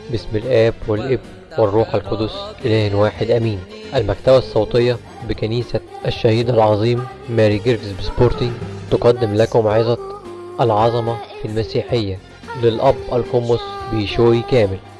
بسم الآب والابن والروح القدس إله واحد أمين. المكتبة الصوتية بكنيسة الشهيد العظيم ماري جيرجس بسبورتنج تقدم لكم عظة العظمة في المسيحية للأب القمص بيشوي كامل.